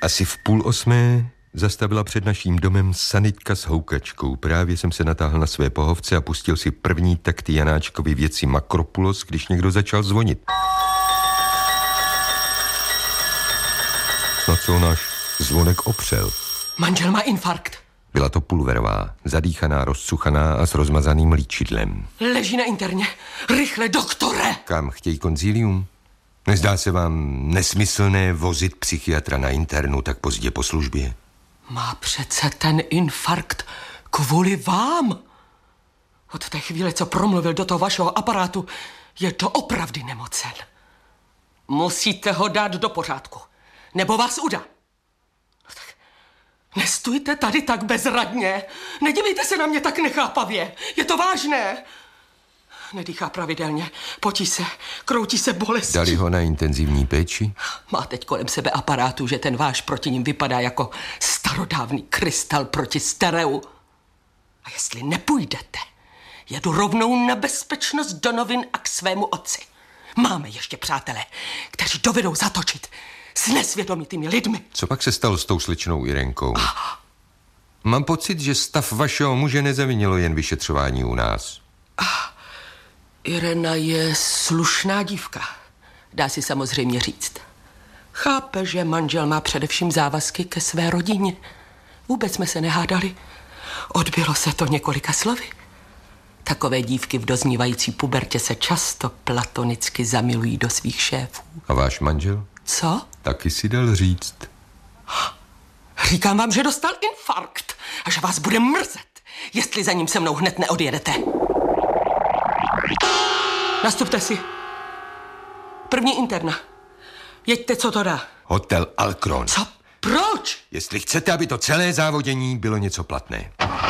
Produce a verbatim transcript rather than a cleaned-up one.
Asi v půl osmé zastavila před naším domem sanitka s houkačkou. Právě jsem se natáhl na své pohovce a pustil si první takty Janáčkovy věci Makropulos, když někdo začal zvonit. Snad se náš zvonek opřel. Manžel má infarkt. Byla to Pulverová, zadýchaná, rozcuchaná a s rozmazaným líčidlem. Leží na interně. Rychle, doktore! Kam, chtějí konzílium? Nezdá se vám nesmyslné vozit psychiatra na internu tak pozdě po službě? Má přece ten infarkt kvůli vám. Od té chvíle, co promluvil do toho vašeho aparátu, je doopravdy nemocen. Musíte ho dát do pořádku, nebo vás udá. No tak nestůjte tady tak bezradně. Nedívejte se na mě tak nechápavě. Je to vážné. Nedýchá pravidelně, potí se, kroutí se bolestí. Dali ho na intenzivní péči? Má teď kolem sebe aparátu, že ten váš proti ním vypadá jako starodávný krystal proti stereu. A jestli nepůjdete, jedu rovnou na bezpečnost do novin a k svému otci. Máme ještě přátelé, kteří dovedou zatočit s nesvědomitými lidmi. Co pak se stalo s tou slečnou Irenkou? Ah. Mám pocit, že stav vašeho muže nezavinilo jen vyšetřování u nás. Ah. Irena je slušná dívka, dá si samozřejmě říct. Chápe, že manžel má především závazky ke své rodině. Vůbec jsme se nehádali. Odbylo se to několika slovy. Takové dívky v doznívající pubertě se často platonicky zamilují do svých šéfů. A váš manžel? Co? Taky si dal říct. Říkám vám, že dostal infarkt a že vás bude mrzet, jestli za ním se mnou hned neodjedete. Nastupte si. První interna. Jeďte, co to dá. Hotel Alkron. Co? Proč? Jestli chcete, aby to celé závodění bylo něco platné.